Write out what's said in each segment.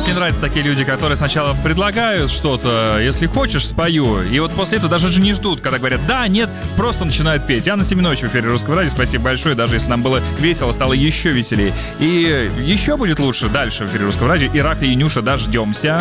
вот мне нравятся такие люди, которые сначала предлагают что-то, если хочешь, спою. И вот после этого даже не ждут, когда говорят «да», «нет», просто начинают петь. Анна Семенович в эфире Русского радио. Спасибо большое. Даже если нам было весело, стало еще веселее. И еще будет лучше дальше в эфире Русского радио. Ирак и Янюша, дождемся.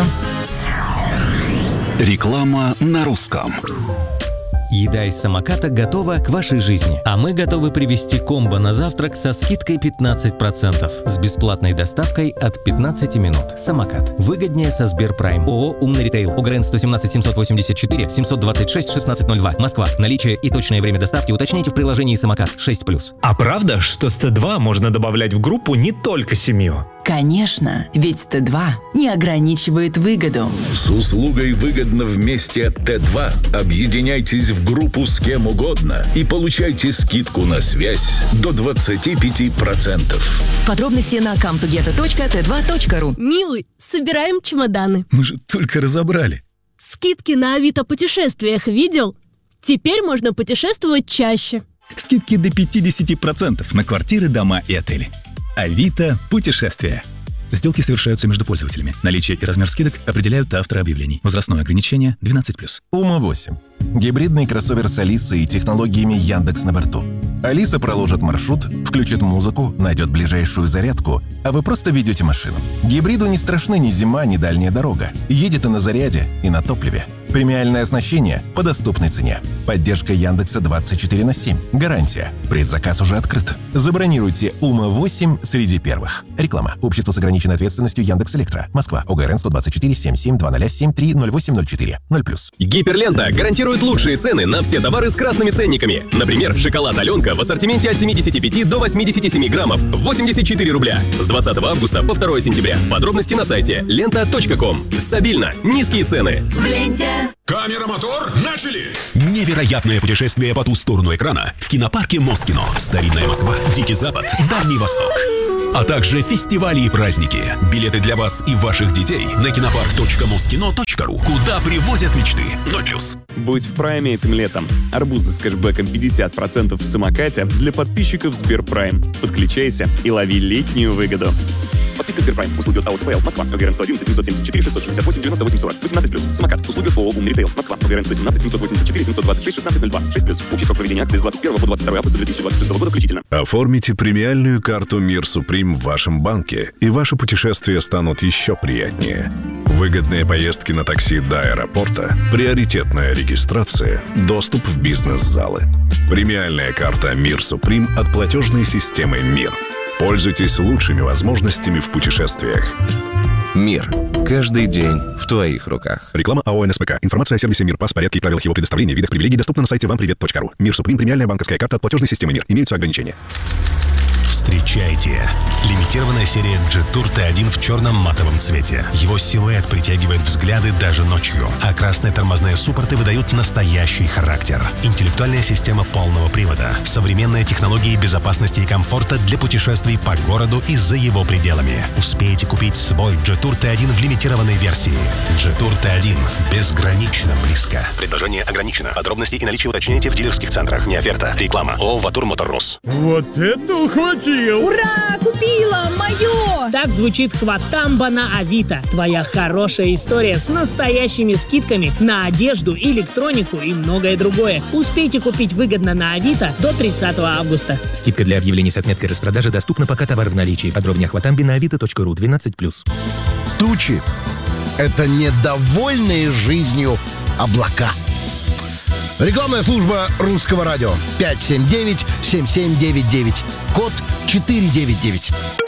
Реклама на русском. Еда из самоката готова к вашей жизни. А мы готовы привезти комбо на завтрак со скидкой 15%. С бесплатной доставкой от 15 минут. Самокат. Выгоднее со Сберпрайм. ООО «Умный ритейл». УГРН 117 784 726 1602. Москва. Наличие и точное время доставки уточняйте в приложении «Самокат» 6+. А правда, что с Т2 можно добавлять в группу не только семью? Конечно, ведь Т2 не ограничивает выгоду. С услугой «Выгодно вместе» от Т2 объединяйтесь в группу с кем угодно и получайте скидку на связь до 25%. Подробности на comtogetto.t2.ru. Милый, собираем чемоданы. Мы же только разобрали. Скидки на Авито путешествиях видел? Теперь можно путешествовать чаще. Скидки до 50% на квартиры, дома и отели. Авито путешествия. Сделки совершаются между пользователями. Наличие и размер скидок определяют авторы объявлений. Возрастное ограничение 12+. Ума-8. Гибридный кроссовер с Алисой и технологиями Яндекс на борту. Алиса проложит маршрут, включит музыку, найдет ближайшую зарядку, а вы просто ведете машину. Гибриду не страшны ни зима, ни дальняя дорога. Едет и на заряде, и на топливе. Премиальное оснащение по доступной цене. Поддержка Яндекса 24/7. Гарантия. Предзаказ уже открыт. Забронируйте Ума-8 среди первых. Реклама. Общество с ограниченной ответственностью Яндекс.Электро. Москва. ОГРН 124 7720 73 0804 0+. Гиперлента гарантирует лучшие цены на все товары с красными ценниками. Например, шоколад Аленка в ассортименте от 75 до 87 граммов. 84 рубля. С 20 августа по 2 сентября. Подробности на сайте lenta.com. Стабильно. Низкие цены. В ленте. Камера, мотор, начали! Невероятное путешествие по ту сторону экрана в кинопарке Москино. Старинная Москва, Дикий Запад, Дальний Восток. А также фестивали и праздники. Билеты для вас и ваших детей на кинопарк.москино.ру. Куда приводят мечты. 0+. Будь в прайме этим летом. Арбузы с кэшбэком 50% в самокате для подписчиков Сберпрайм. Подключайся и лови летнюю выгоду. Подписка Сберпрайм. Услуги от АО ЦПЛ. Москва. ОГРН 111 774 668 98 40. 18+. Самокат. Услуги от ООО «Умный ритейл». Москва. ОГРН 117 784 726 1602. 6+. Общий срок проведения акции с 21 по 22 августа 2026 года включительно. Оформите премиальную карту «Мир Суприм» в вашем банке, и ваши путешествия станут еще приятнее. Выгодные поездки на такси до аэропорта, приоритетная регистрация, доступ в бизнес-залы. Премиальная карта «Мир Суприм» от платежной системы «Мир». Пользуйтесь лучшими возможностями в путешествиях. Мир. Каждый день в твоих руках. Реклама АО НСПК. Информация о сервисе «Мир». Порядке и правилах его предоставления, видах привилегий доступна на сайте вампривет.ру. «Мир Суприм» — премиальная банковская карта от платежной системы «Мир». Имеются ограничения. Встречайте! Лимитированная серия G-Tour T1 в черном матовом цвете. Его силуэт притягивает взгляды даже ночью, а красные тормозные суппорты выдают настоящий характер. Интеллектуальная система полного привода, современные технологии безопасности и комфорта для путешествий по городу и за его пределами. Успейте купить свой G-Tour T1 в лимитированной версии. G-Tour T1 безгранично близко. Предложение ограничено. Подробности и наличие уточняйте в дилерских центрах. Не оферта. Реклама. ООО «Ватур Моторрус». Вот это ухватил! Ура! Купила! Мое! Так звучит хватамба на Авито. Твоя хорошая история с настоящими скидками на одежду, электронику и многое другое. Успейте купить выгодно на Авито до 30 августа. Скидка для объявлений с отметкой распродажи доступна, пока товар в наличии. Подробнее о хватамбе на avito.ru 12+. Тучи — это недовольные жизнью облака. Рекламная служба Русского радио. 579-7799. Код 499.